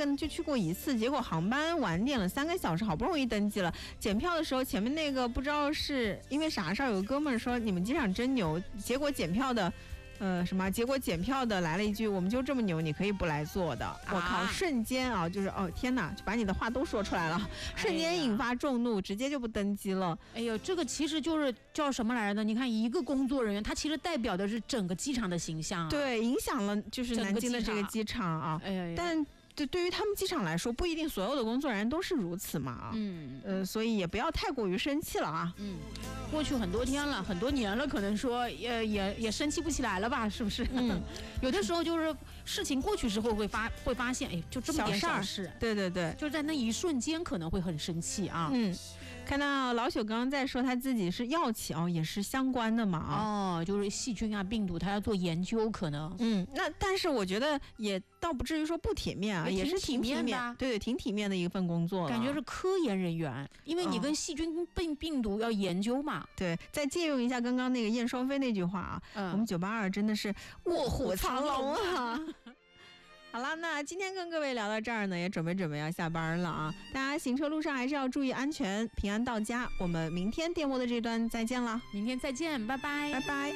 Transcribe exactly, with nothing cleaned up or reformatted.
个呢就去过一次，结果航班晚点了三个小时，好不容易登机了，检票的时候前面那个不知道是因为啥事儿，有个哥们儿说你们机场真牛，结果检票的。呃，什么？结果检票的来了一句：“我们就这么牛，你可以不来做的。”我靠！啊、瞬间啊，就是哦天哪，就把你的话都说出来了，瞬间引发众怒，直接就不登机了。 哎呦，这个其实就是叫什么来着？你看，一个工作人员，他其实代表的是整个机场的形象、啊， 对，影响了就是南京的这个机场啊。 哎呀呀但。对，对于他们机场来说，不一定所有的工作人员都是如此嘛啊， 嗯， 呃，所以也不要太过于生气了啊。 嗯，过去很多天了，很多年了，可能说也也也生气不起来了吧，是不是？ 嗯， 有的时候就是事情过去之后会发会发现，哎，就这么点小事， 对对对， 就在那一瞬间可能会很生气啊。 嗯。看到老朽刚刚在说他自己是药企哦，也是相关的嘛啊， 哦，就是细菌啊、病毒，他要做研究可能。 嗯，那但是我觉得也倒不至于说不体面啊，也是挺体面的， 对对，挺体面的一份工作， 感觉是科研人员，因为你跟细菌病病毒要研究嘛。 对，再借用一下刚刚那个燕双飞那句话啊，嗯、我们九八二真的是卧虎藏龙啊。好了，那今天跟各位聊到这儿呢，也准备准备要下班了啊！大家行车路上还是要注意安全，平安到家。我们明天电波的这段再见了， 明天再见，拜拜， 拜拜。